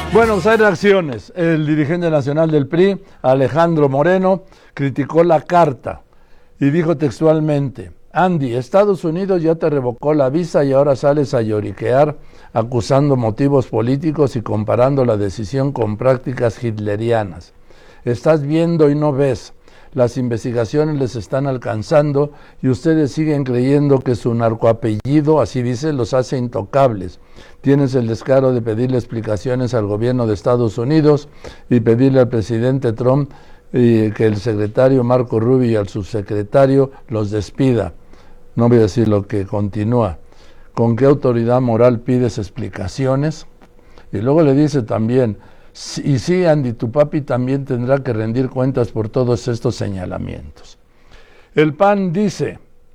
Bueno, pues hay reacciones. El dirigente nacional del PRI, Alejandro Moreno, criticó la carta y dijo textualmente: Andy, Estados Unidos ya te revocó la visa y ahora sales a lloriquear acusando motivos políticos y comparando la decisión con prácticas hitlerianas. Estás viendo y no ves. Las investigaciones les están alcanzando y ustedes siguen creyendo que su narcoapellido, así dice, los hace intocables. Tienes el descaro de pedirle explicaciones al gobierno de Estados Unidos y pedirle al presidente Trump que el secretario Marco Rubio y al subsecretario los despida. No voy a decir lo que continúa. ¿Con qué autoridad moral pides explicaciones? Y luego le dice también: y sí, Andy, tu papi también tendrá que rendir cuentas por todos estos señalamientos. El PAN dice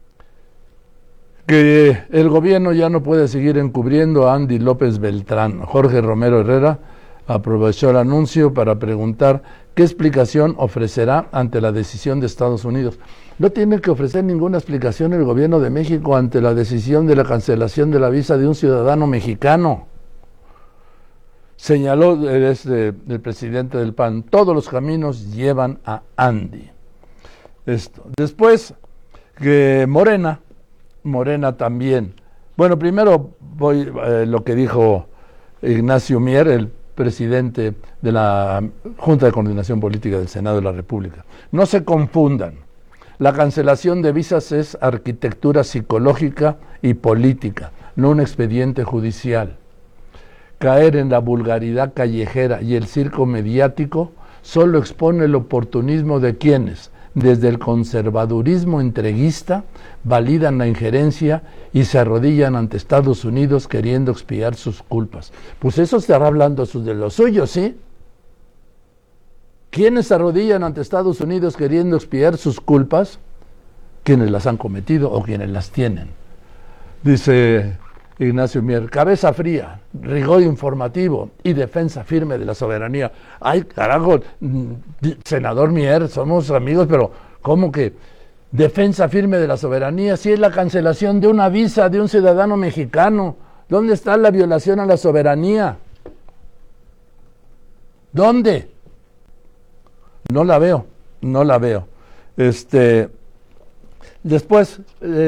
que el gobierno ya no puede seguir encubriendo a Andy López Beltrán. Jorge Romero Herrera aprovechó el anuncio para preguntar qué explicación ofrecerá ante la decisión de Estados Unidos. No tiene que ofrecer ninguna explicación el gobierno de México ante la decisión de la cancelación de la visa de un ciudadano mexicano. Señaló el presidente del PAN: todos los caminos llevan a Andy. Después que Morena también. Bueno, primero voy lo que dijo Ignacio Mier, el presidente de la Junta de Coordinación Política del Senado de la República. No se confundan. La cancelación de visas es arquitectura psicológica y política, no un expediente judicial. Caer en la vulgaridad callejera y el circo mediático solo expone el oportunismo de quienes, desde el conservadurismo entreguista, validan la injerencia y se arrodillan ante Estados Unidos queriendo expiar sus culpas. Pues eso estará hablando de los suyos, ¿sí? ¿Quiénes se arrodillan ante Estados Unidos queriendo expiar sus culpas? Quienes las han cometido o quienes las tienen. Dice Ignacio Mier: cabeza fría, rigor informativo y defensa firme de la soberanía. Ay, carajo, senador Mier, somos amigos, pero ¿cómo que defensa firme de la soberanía? Si es la cancelación de una visa de un ciudadano mexicano. ¿Dónde está la violación a la soberanía? ¿Dónde? No la veo. Después,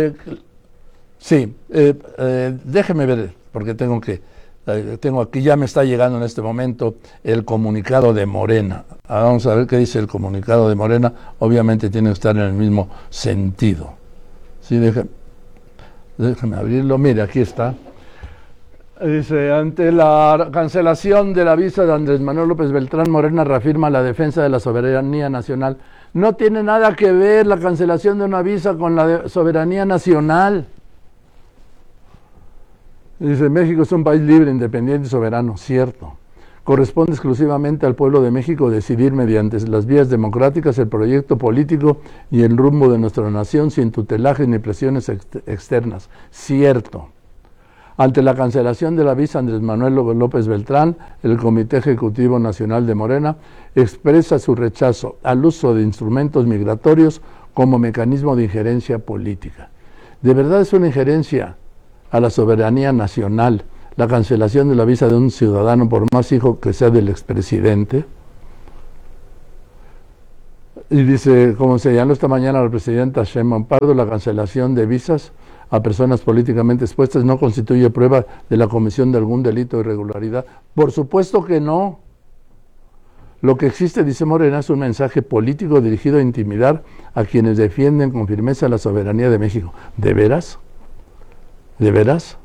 déjeme ver, porque tengo aquí, ya me está llegando en este momento el comunicado de Morena. Vamos a ver qué dice el comunicado de Morena. Obviamente tiene que estar en el mismo sentido. Sí, déjeme abrirlo. Mire, aquí está. Dice: ante la cancelación de la visa de Andrés Manuel López Beltrán, Morena reafirma la defensa de la soberanía nacional. No tiene nada que ver la cancelación de una visa con la soberanía nacional. Dice: México es un país libre, independiente y soberano. Cierto. Corresponde exclusivamente al pueblo de México decidir mediante las vías democráticas el proyecto político y el rumbo de nuestra nación sin tutelajes ni presiones externas. Cierto. Ante la cancelación de la visa Andrés Manuel López Beltrán, el Comité Ejecutivo Nacional de Morena expresa su rechazo al uso de instrumentos migratorios como mecanismo de injerencia política. ¿De verdad es una injerencia a la soberanía nacional la cancelación de la visa de un ciudadano, por más hijo que sea del expresidente? Y dice, como señaló esta mañana la presidenta Sheinbaum Pardo, la cancelación de visas a personas políticamente expuestas no constituye prueba de la comisión de algún delito o irregularidad. Por supuesto que no. Lo que existe, dice Morena, es un mensaje político dirigido a intimidar a quienes defienden con firmeza la soberanía de México. ¿De veras? ¿De veras?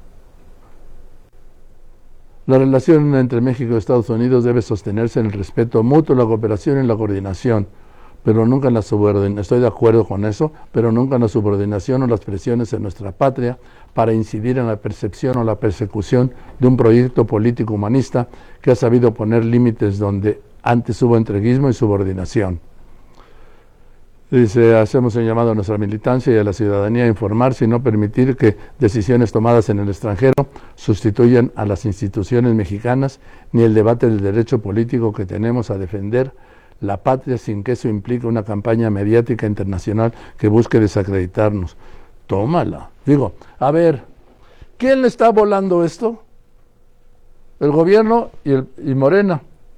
La relación entre México y Estados Unidos debe sostenerse en el respeto mutuo, la cooperación y la coordinación, pero nunca en la subordinación. Estoy de acuerdo con eso, pero nunca en la subordinación o las presiones en nuestra patria para incidir en la percepción o la persecución de un proyecto político humanista que ha sabido poner límites donde antes hubo entreguismo y subordinación. Dice: hacemos un llamado a nuestra militancia y a la ciudadanía a informarse y no permitir que decisiones tomadas en el extranjero sustituyan a las instituciones mexicanas ni el debate del derecho político que tenemos a defender la patria sin que eso implique una campaña mediática internacional que busque desacreditarnos. Tómala. Digo, a ver, ¿quién le está volando esto? el gobierno y Morena.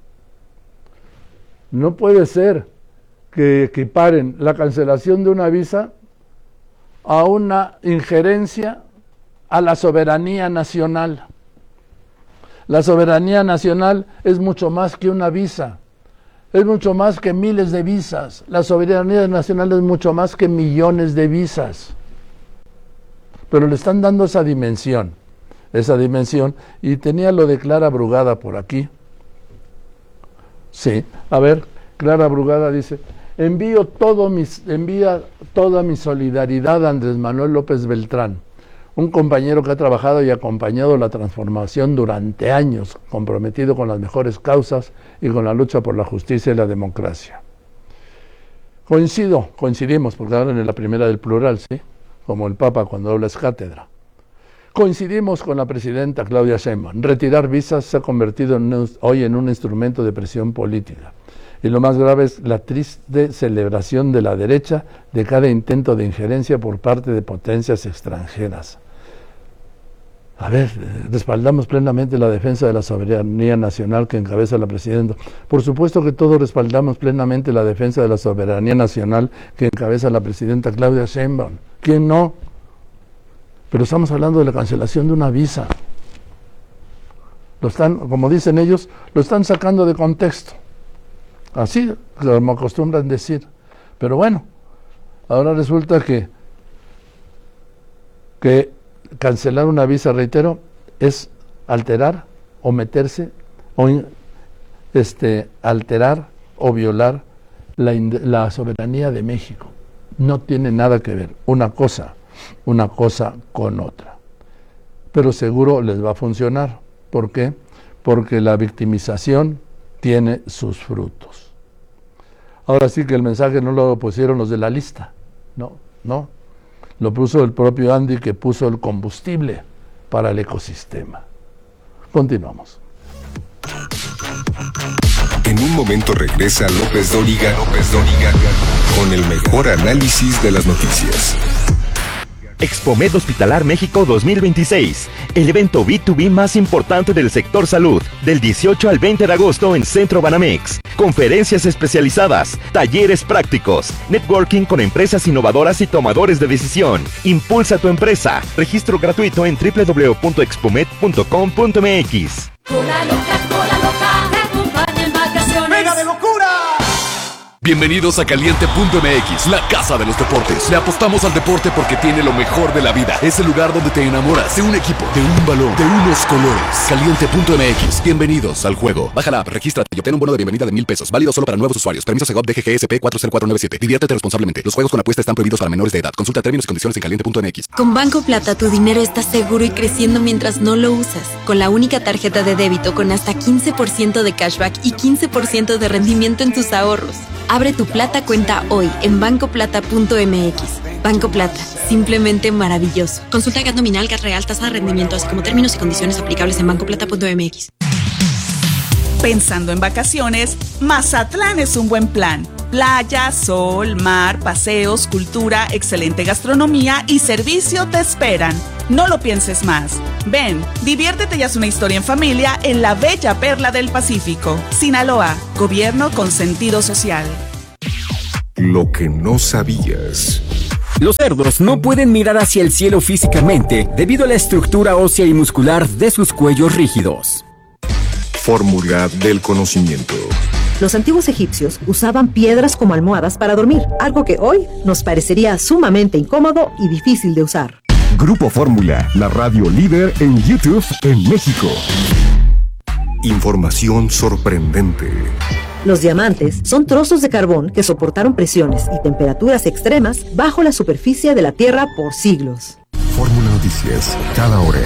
No puede ser que equiparen la cancelación de una visa a una injerencia a la soberanía nacional. La soberanía nacional es mucho más que una visa, es mucho más que miles de visas. La soberanía nacional es mucho más que millones de visas. Pero le están dando esa dimensión, y tenía lo de Clara Brugada por aquí. Sí, a ver, Clara Brugada dice: envía toda mi solidaridad a Andrés Manuel López Beltrán, un compañero que ha trabajado y acompañado la transformación durante años, comprometido con las mejores causas y con la lucha por la justicia y la democracia. Coincidimos, porque hablan en la primera del plural, ¿sí? Como el Papa cuando habla es cátedra. Coincidimos con la presidenta Claudia Sheinbaum. Retirar visas se ha convertido hoy en un instrumento de presión política. Y lo más grave es la triste celebración de la derecha de cada intento de injerencia por parte de potencias extranjeras. A ver, respaldamos plenamente la defensa de la soberanía nacional que encabeza la presidenta. Por supuesto que todos respaldamos plenamente la defensa de la soberanía nacional que encabeza la presidenta Claudia Sheinbaum. ¿Quién no? Pero estamos hablando de la cancelación de una visa. Lo están, como dicen ellos, lo están sacando de contexto. Así como acostumbran decir. Pero bueno, ahora resulta que cancelar una visa, reitero, es alterar o meterse o alterar o violar la soberanía de México. No tiene nada que ver una cosa con otra. Pero seguro les va a funcionar. ¿Por qué? Porque la victimización tiene sus frutos. Ahora sí que el mensaje no lo pusieron los de la lista, no, lo puso el propio Andy, que puso el combustible para el ecosistema. Continuamos. En un momento regresa López Dóriga con el mejor análisis de las noticias. Expomed Hospitalar México 2026, el evento B2B más importante del sector salud, del 18 al 20 de agosto en Centro Banamex. Conferencias especializadas, talleres prácticos, networking con empresas innovadoras y tomadores de decisión. Impulsa tu empresa. Registro gratuito en www.expomed.com.mx. Cola loca, te acompaña en vacaciones. ¡Venga de locura! Bienvenidos a Caliente.mx, la casa de los deportes. Le apostamos al deporte porque tiene lo mejor de la vida. Es el lugar donde te enamoras de un equipo, de un balón, de unos colores. Caliente.mx, bienvenidos al juego. Baja la app, regístrate y obtén un bono de bienvenida de $1,000. Válido solo para nuevos usuarios. Permiso Segov DGGSP 40497. Diviértete responsablemente. Los juegos con apuesta están prohibidos para menores de edad. Consulta términos y condiciones en Caliente.mx. Con Banco Plata tu dinero está seguro y creciendo mientras no lo usas. Con la única tarjeta de débito con hasta 15% de cashback y 15% de rendimiento en tus ahorros. Abre tu Plata cuenta hoy en bancoplata.mx. Banco Plata, simplemente maravilloso. Consulta GAT nominal, GAT real, tasa de rendimiento, así como términos y condiciones aplicables en bancoplata.mx. Pensando en vacaciones, Mazatlán es un buen plan. Playa, sol, mar, paseos, cultura, excelente gastronomía y servicio te esperan. No lo pienses más. Ven, diviértete y haz una historia en familia en la bella perla del Pacífico. Sinaloa, gobierno con sentido social. Lo que no sabías. Los cerdos no pueden mirar hacia el cielo físicamente debido a la estructura ósea y muscular de sus cuellos rígidos. Fórmula del conocimiento. Los antiguos egipcios usaban piedras como almohadas para dormir, algo que hoy nos parecería sumamente incómodo y difícil de usar. Grupo Fórmula, la radio líder en YouTube en México. Información sorprendente. Los diamantes son trozos de carbón que soportaron presiones y temperaturas extremas bajo la superficie de la Tierra por siglos. Fórmula Noticias, cada hora.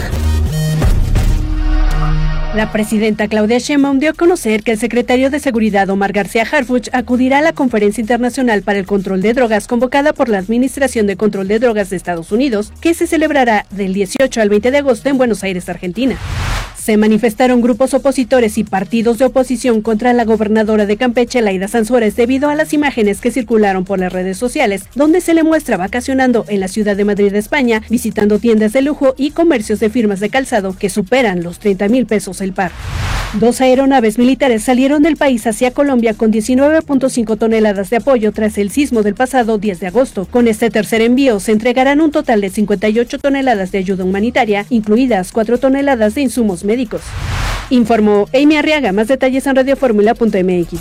La presidenta Claudia Sheinbaum dio a conocer que el secretario de Seguridad Omar García Harfuch acudirá a la Conferencia Internacional para el Control de Drogas convocada por la Administración de Control de Drogas de Estados Unidos, que se celebrará del 18 al 20 de agosto en Buenos Aires, Argentina. se manifestaron grupos opositores y partidos de oposición contra la gobernadora de Campeche, Laida Sansores, debido a las imágenes que circularon por las redes sociales, donde se le muestra vacacionando en la ciudad de Madrid, España, visitando tiendas de lujo y comercios de firmas de calzado que superan los 30,000 pesos el par. 2 aeronaves militares salieron del país hacia Colombia con 19.5 toneladas de apoyo tras el sismo del pasado 10 de agosto. Con este tercer envío se entregarán un total de 58 toneladas de ayuda humanitaria, incluidas 4 toneladas de insumos médicos. Informó Amy Arriaga. Más detalles en radioformula.mx.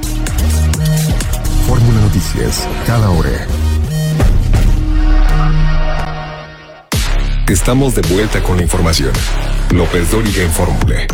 Fórmula Noticias, cada hora. Estamos de vuelta con la información. López Dóriga en Fórmula.